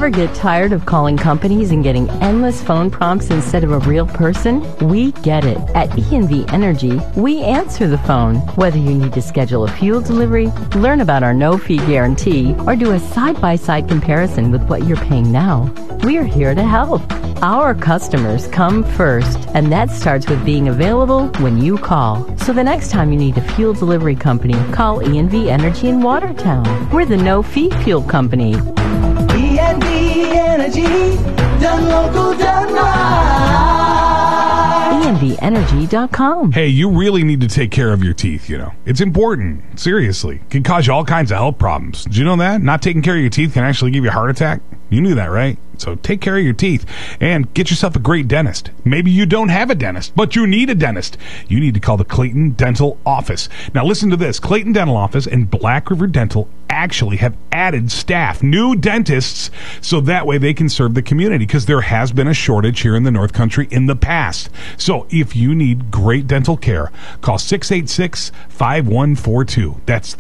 Ever get tired of calling companies and getting endless phone prompts instead of a real person? We get it. At ENV Energy, we answer the phone. Whether you need to schedule a fuel delivery, learn about our no-fee guarantee, or do a side-by-side comparison with what you're paying now, we're here to help. Our customers come first, and that starts with being available when you call. So the next time you need a fuel delivery company, call ENV Energy in Watertown. We're the no-fee fuel company. ENV Energy, done local, done right. ENVEnergy.com. Hey, you really need to take care of your teeth, you know. It's important. Seriously. It can cause you all kinds of health problems. Did you know that? Not taking care of your teeth can actually give you a heart attack? You knew that, right? So take care of your teeth and get yourself a great dentist. Maybe you don't have a dentist, but you need a dentist. You need to call the Clayton Dental Office. Now listen to this. Clayton Dental Office and Black River Dental actually have added staff, new dentists, so that way they can serve the community, because there has been a shortage here in the North Country in the past. So if you need great dental care, call 686-5142. That's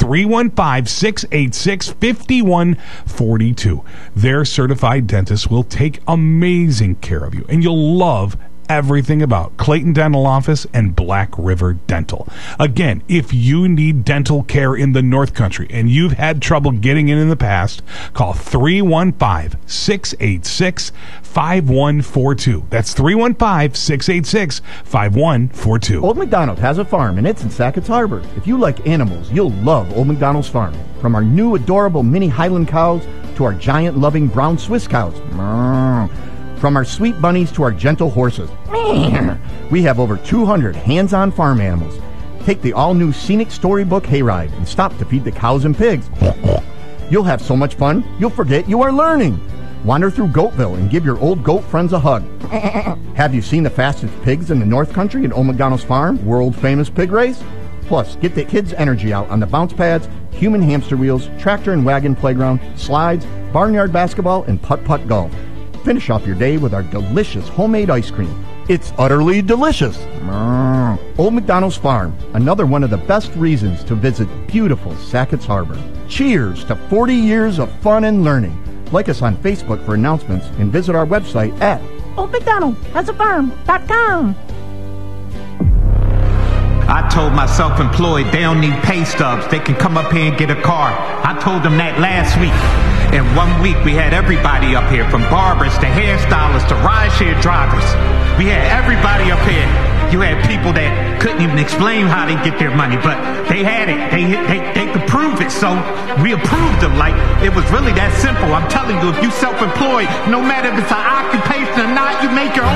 315-686-5142. Their certified dentists will take amazing care of you, and you'll love everything about Clayton Dental Office and Black River Dental. Again, if you need dental care in the North Country and you've had trouble getting in the past, call 315-686-5142. That's 315-686-5142. Old McDonald has a farm, and it's in Sackett's Harbor. If you like animals, you'll love Old McDonald's farm. From our new adorable mini Highland cows to our giant loving brown Swiss cows. From our sweet bunnies to our gentle horses. We have over 200 hands-on farm animals. Take the all-new scenic storybook hayride and stop to feed the cows and pigs. You'll have so much fun, you'll forget you are learning. Wander through Goatville and give your old goat friends a hug. Have you seen the fastest pigs in the North Country at Old McDonald's Farm, world-famous pig race? Plus, get the kids' energy out on the bounce pads, human hamster wheels, tractor and wagon playground, slides, barnyard basketball, and putt-putt golf. Finish off your day with our delicious homemade ice cream. It's utterly delicious. Old McDonald's Farm, another one of the best reasons to visit beautiful Sackett's Harbor. Cheers to 40 years of fun and learning. Like us on Facebook for announcements and visit our website at oldmcdonaldhasafarm.com. I told my self-employed they don't need pay stubs. They can come up here and get a car. I told them that last week. In 1 week, we had everybody up here, from barbers to hairstylists to rideshare drivers. We had everybody up here. You had people that couldn't even explain how they get their money, but they had it. They could prove it, so we approved them. Like, it was really that simple. I'm telling you, if you self-employed, no matter if it's an